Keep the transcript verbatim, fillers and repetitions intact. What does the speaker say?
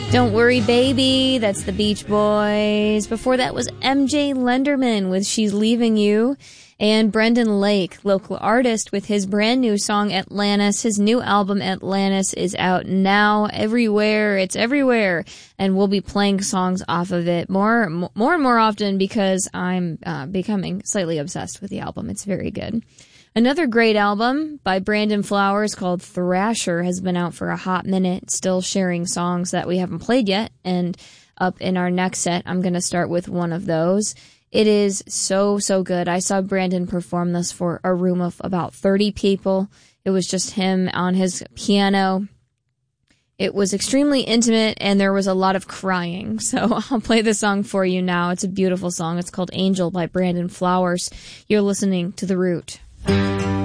Don't Worry Baby, that's the Beach Boys. Before that was M J Lenderman with She's Leaving You. And Brendan Lake, local artist, with his brand new song Atlantis. His new album Atlantis is out now everywhere. It's everywhere. And we'll be playing songs off of it more, more and more often because I'm uh, becoming slightly obsessed with the album. It's very good. Another great album by Brandon Flowers called Thrasher has been out for a hot minute, still sharing songs that we haven't played yet. And up in our next set, I'm going to start with one of those. It is so, so good. I saw Brandon perform this for a room of about thirty people. It was just him on his piano. It was extremely intimate, and there was a lot of crying. So I'll play the song for you now. It's a beautiful song. It's called Angel by Brandon Flowers. You're listening to The Root.